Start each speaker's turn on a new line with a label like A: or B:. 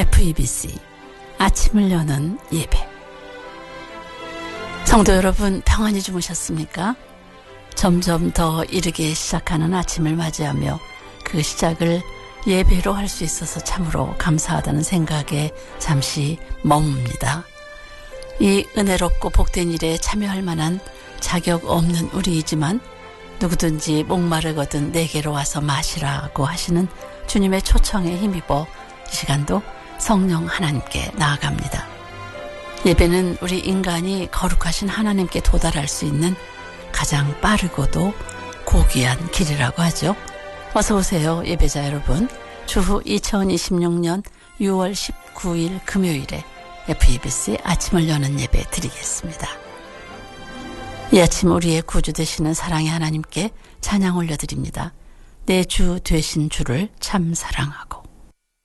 A: FEBC 아침을 여는 예배. 성도 여러분, 평안히 주무셨습니까? 점점 더 이르게 시작하는 아침을 맞이하며 그 시작을 예배로 할 수 있어서 참으로 감사하다는 생각에 잠시 머뭅니다. 이 은혜롭고 복된 일에 참여할 만한 자격 없는 우리이지만 누구든지 목마르거든 내게로 와서 마시라고 하시는 주님의 초청에 힘입어 이 시간도 성령 하나님께 나아갑니다. 예배는 우리 인간이 거룩하신 하나님께 도달할 수 있는 가장 빠르고도 고귀한 길이라고 하죠. 어서 오세요, 예배자 여러분. 주후 2026년 6월 19일 금요일에 FEBC 아침을 여는 예배 드리겠습니다. 이 아침 우리의 구주 되시는 사랑의 하나님께 찬양 올려드립니다. 내 주 되신 주를 참 사랑하고.